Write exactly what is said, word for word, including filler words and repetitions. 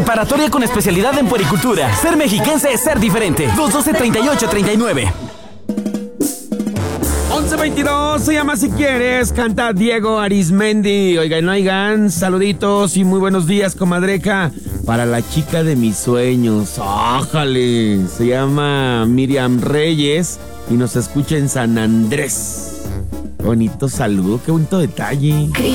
Preparatoria con especialidad en puericultura. Ser mexiquense es ser diferente. dos doce, treinta y ocho, treinta y nueve. once veintidós, se llama Si Quieres, canta Diego Arismendi. Oigan, oigan, saluditos y muy buenos días, comadreja, para la chica de mis sueños. ¡Ájale! Se llama Miriam Reyes y nos escucha en San Andrés. Bonito saludo, qué bonito detalle.